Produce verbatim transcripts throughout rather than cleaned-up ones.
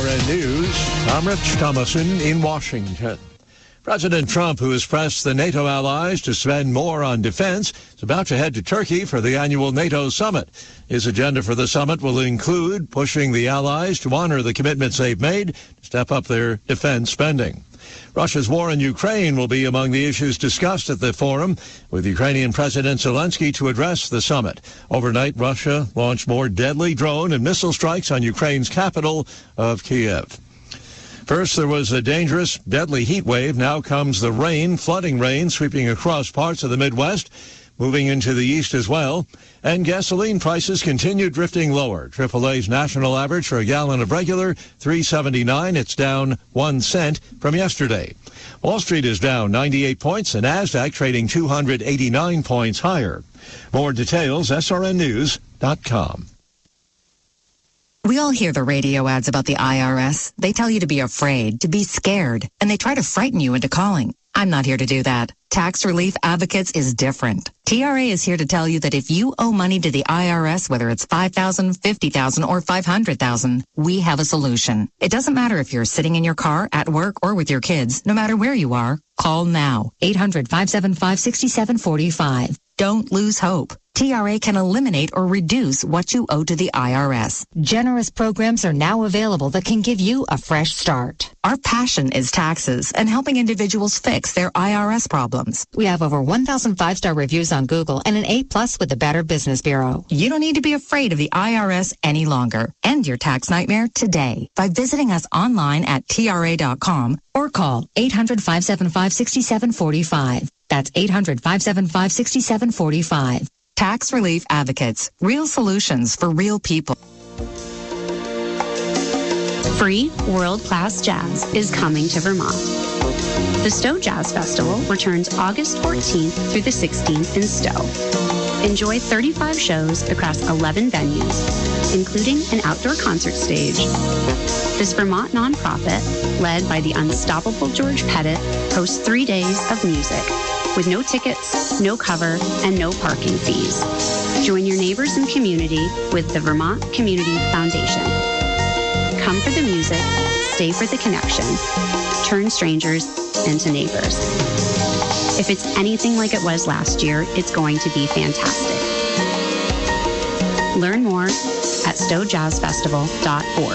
R N News, I'm Rich Thomason in Washington. President Trump, who has pressed the NATO allies to spend more on defense, is about to head to Turkey for the annual NATO summit. His agenda for the summit will include pushing the allies to honor the commitments they've made to step up their defense spending. Russia's war in Ukraine will be among the issues discussed at the forum, with Ukrainian President Zelensky to address the summit. Overnight, Russia launched more deadly drone and missile strikes on Ukraine's capital of Kiev. First, there was a dangerous, deadly heat wave. Now comes the rain, flooding rain, sweeping across parts of the Midwest, moving into the east as well. And gasoline prices continue drifting lower. triple A's national average for a gallon of regular, three seventy-nine. It's down one cent from yesterday. Wall Street is down ninety-eight points, and NASDAQ trading two hundred eighty-nine points higher. More details, S R N news dot com. We all hear the radio ads about the I R S. They tell you to be afraid, to be scared, and they try to frighten you into calling. I'm not here to do that. Tax Relief Advocates is different. T R A is here to tell you that if you owe money to the I R S, whether it's five thousand dollars, fifty thousand dollars, or five hundred thousand dollars, we have a solution. It doesn't matter if you're sitting in your car, at work, or with your kids. No matter where you are, call now. eight hundred, five seven five, six seven four five. Don't lose hope. T R A can eliminate or reduce what you owe to the I R S. Generous programs are now available that can give you a fresh start. Our passion is taxes and helping individuals fix their I R S problems. We have over one thousand five-star reviews on Google and an A plus with the Better Business Bureau. You don't need to be afraid of the I R S any longer. End your tax nightmare today by visiting us online at T R A dot com or call eight hundred, five seven five, six seven four five. That's eight hundred, five seven five, six seven four five. Tax Relief Advocates. Real solutions for real people. Free world-class jazz is coming to Vermont. The Stowe Jazz Festival returns August fourteenth through the sixteenth in Stowe. Enjoy thirty-five shows across eleven venues, including an outdoor concert stage. This Vermont nonprofit, led by the unstoppable George Pettit, hosts three days of music with no tickets, no cover, and no parking fees. Join your neighbors and community with the Vermont Community Foundation. Come for the music, stay for the connection, turn strangers into neighbors. If it's anything like it was last year, it's going to be fantastic. Learn more at stowe jazz festival dot org.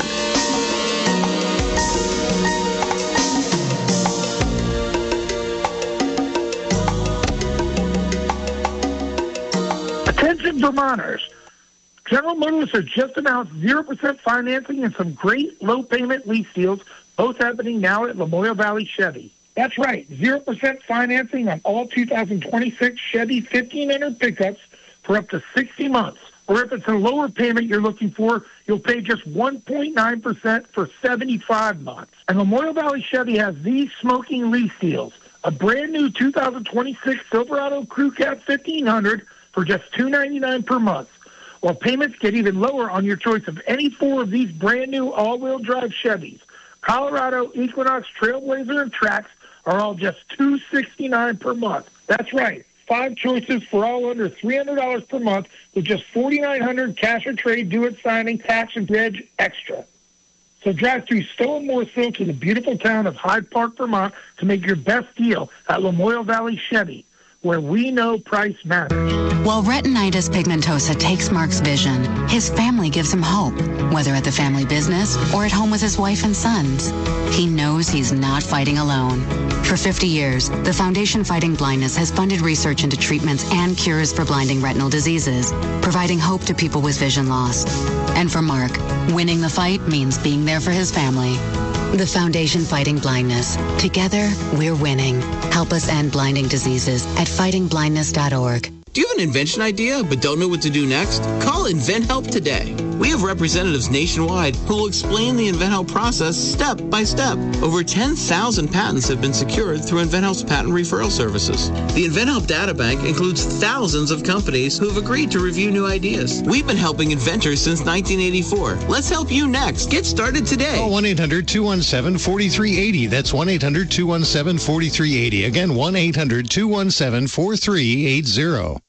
Attention Vermonters. General Motors has just announced zero percent financing and some great low-payment lease deals, both happening now at Lamoille Valley Chevy. That's right, zero percent financing on all two thousand twenty-six Chevy fifteen hundred pickups for up to sixty months. Or if it's a lower payment you're looking for, you'll pay just one point nine percent for seventy-five months. And Lamoille Valley Chevy has these smoking lease deals. A brand new two thousand twenty-six Silverado Crew Cab fifteen hundred for just two hundred ninety-nine dollars per month. While payments get even lower on your choice of any four of these brand new all-wheel drive Chevys. Colorado, Equinox, Trailblazer, and Trax are all just two hundred sixty-nine dollars per month. That's right. Five choices for all under three hundred dollars per month with just four thousand nine hundred dollars cash or trade, do-it signing, tax, and reg extra. So drive through Stowe and Morrisville to the beautiful town of Hyde Park, Vermont to make your best deal at Lamoille Valley Chevy, where we know price matters. While retinitis pigmentosa takes Mark's vision, his family gives him hope, whether at the family business or at home with his wife and sons. He knows he's not fighting alone. For fifty years, the Foundation Fighting Blindness has funded research into treatments and cures for blinding retinal diseases, providing hope to people with vision loss. And for Mark, winning the fight means being there for his family. The Foundation Fighting Blindness. Together, we're winning. Help us end blinding diseases at fighting blindness dot org. Do you have an invention idea but don't know what to do next? Call InventHelp today. We have representatives nationwide who will explain the InventHelp process step by step. Over ten thousand patents have been secured through InventHelp's patent referral services. The InventHelp data bank includes thousands of companies who have agreed to review new ideas. We've been helping inventors since nineteen eighty-four. Let's help you next. Get started today. Call one eight hundred, two one seven, four three eight zero. That's one eight hundred, two one seven, four three eight zero. Again, one eight hundred, two one seven, four three eight zero.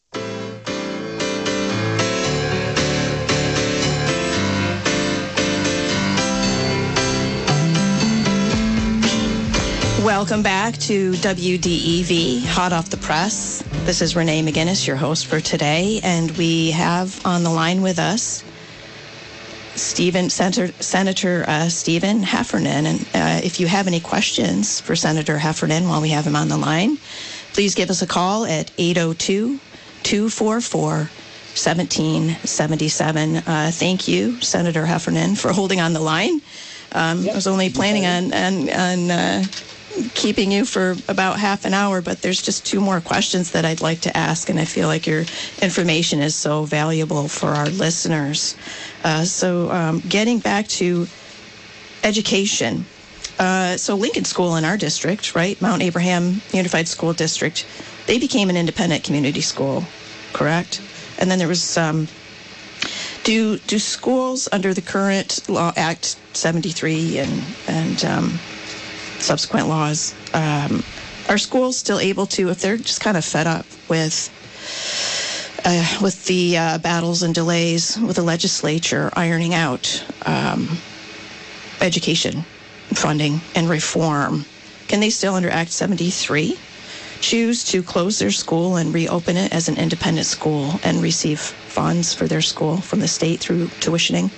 Welcome back to W D E V, Hot Off the Press. This is Renee McGinnis, your host for today, and we have on the line with us Stephen, Senator, Senator uh, Stephen Heffernan. And uh, if you have any questions for Senator Heffernan while we have him on the line, please give us a call at eight oh two, two four four, one seven seven seven. Uh, thank you, Senator Heffernan, for holding on the line. Um, yep. I was only planning on on, on uh, keeping you for about half an hour, but there's just two more questions that I'd like to ask, and I feel like your information is so valuable for our listeners. Uh, so um, getting back to education. Uh, so Lincoln School in our district, right, Mount Abraham Unified School District, they became an independent community school, correct? And then there was, um, do do schools under the current law, Act seventy-three and, and um, subsequent laws, um, are schools still able to, if they're just kind of fed up with uh, with the uh, battles and delays with the legislature ironing out um, education funding and reform, can they still, under Act seventy-three, choose to close their school and reopen it as an independent school and receive funds for their school from the state through tuitioning?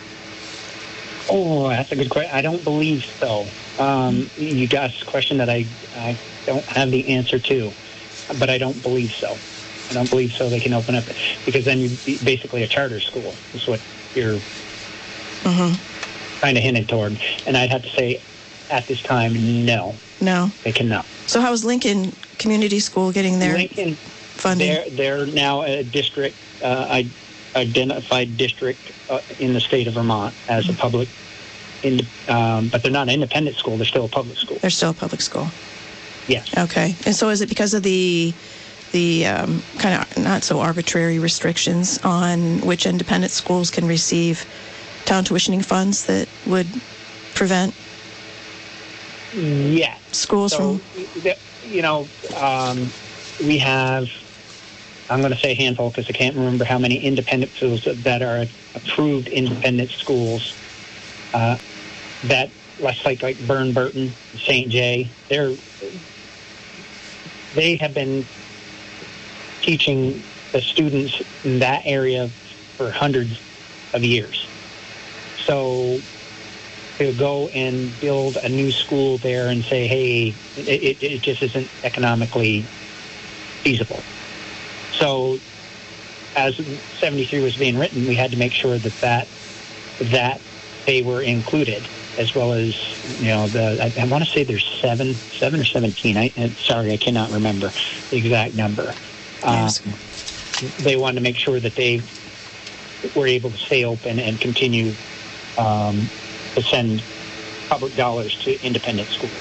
Oh, that's a good question. I don't believe so. Um, you asked a question that I, I don't have the answer to, but I don't believe so. I don't believe so they can open up, because then you'd be basically a charter school is what you're mm-hmm. kind of hinted toward. And I'd have to say, at this time, no. No. They cannot. So how is Lincoln Community School getting their Lincoln, funding? They're, they're now a district, uh, identified district uh, in the state of Vermont as a public, in, um, but they're not an independent school. They're still a public school. They're still a public school. Yes. Okay. And so is it because of the the um, kind of not so arbitrary restrictions on which independent schools can receive town tuitioning funds that would prevent yes. schools so, from... You know, um, we have, I'm going to say a handful because I can't remember how many independent schools that are approved independent schools. Uh, that, let's like like Burn Burton, Saint J, they're they have been teaching the students in that area for hundreds of years. So to go and build a new school there and say, hey, it, it just isn't economically feasible. So as seventy-three was being written, we had to make sure that that, that they were included, as well as, you know, the, I, I want to say there's seven, seven or seventeen. I, sorry, I cannot remember the exact number. Yes. Um, they wanted to make sure that they were able to stay open and continue um, to send public dollars to independent schools.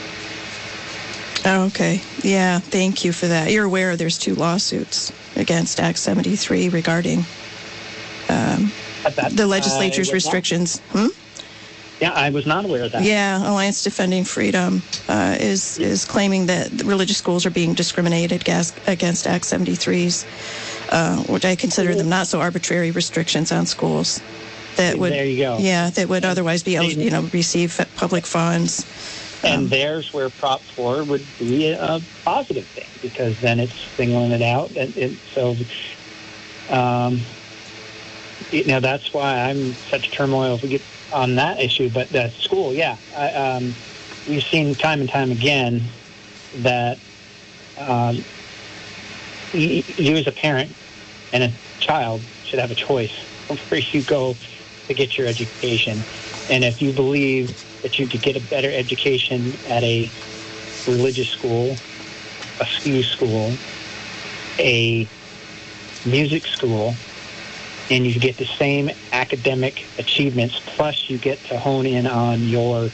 Oh, okay. Yeah, thank you for that. You're aware there's two lawsuits against Act seventy-three regarding um, that, the legislature's uh, restrictions. Hmm? Yeah, I was not aware of that. Yeah, Alliance Defending Freedom uh, is is claiming that religious schools are being discriminated against, against Act seventy-three's, uh, which I consider them not so arbitrary restrictions on schools that would, there you go. Yeah, that would otherwise be, you know, receive public funds. And um, there's where Prop four would be a positive thing, because then it's singling it out, and it, so um, you know that's why I'm such turmoil if we get on that issue. But the school, yeah, I, um, we've seen time and time again that um, you, you as a parent and a child should have a choice where you go to get your education. And if you believe that you could get a better education at a religious school, a S K U school, a music school, and you get the same academic achievements, plus you get to hone in on your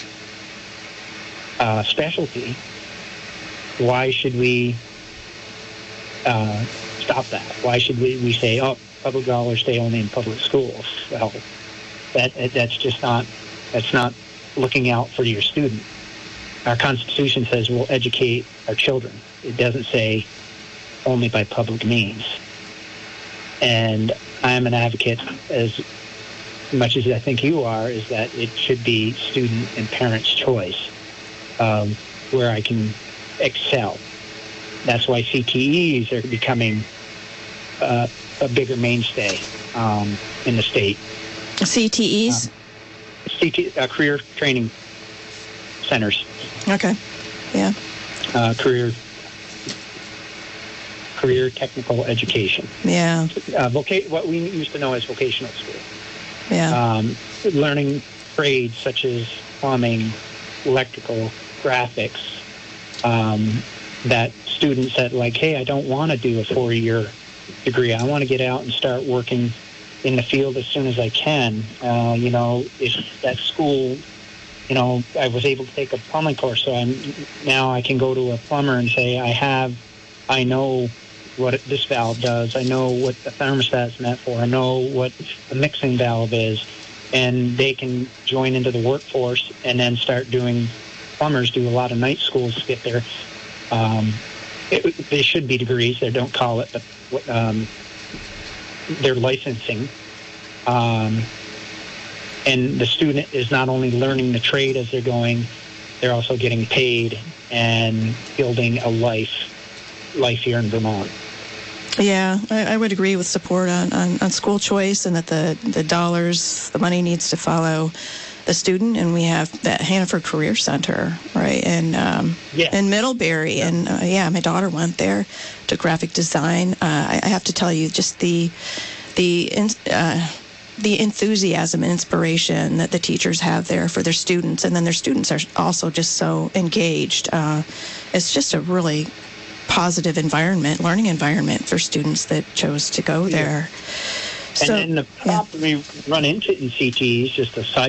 uh, specialty, why should we uh, stop that? Why should we, we say, oh, public dollars stay only in public schools? Well, that that's just not, that's not looking out for your student. Our Constitution says we'll educate our children. It doesn't say only by public means. And I'm an advocate, as much as I think you are, is that it should be student and parents' choice. Um, where I can excel. That's why C T Es are becoming uh, a bigger mainstay um, in the state. C T Es? Um, C T, uh, career training centers. Okay. Yeah. Uh, career career technical education. Yeah. Uh, voca- what we used to know as vocational school. Yeah. Um, learning trades such as plumbing, electrical, graphics, um, that students that like, hey, I don't want to do a four-year degree. I want to get out and start working in the field as soon as I can. Uh, you know, if that school, you know, I was able to take a plumbing course, so I'm now I can go to a plumber and say, I have, I know what this valve does. I know what the thermostat's meant for. I know what the mixing valve is. And they can join into the workforce and then start doing, plumbers do a lot of night schools to get their, um, it, they should be degrees, they don't call it, but um, they're licensing. Um, and the student is not only learning the trade as they're going, they're also getting paid and building a life, life here in Vermont. Yeah, I, I would agree with support on, on, on school choice, and that the, the dollars, the money needs to follow the student. And we have that Hannaford Career Center, right, and um, yeah. in Middlebury. Yeah. And uh, yeah, my daughter went there to graphic design. Uh, I, I have to tell you, just the the uh, the enthusiasm and inspiration that the teachers have there for their students, and then their students are also just so engaged. Uh, it's just a really positive environment, learning environment for students that chose to go there. And So, then the problem yeah. we run into in C T Es, just a side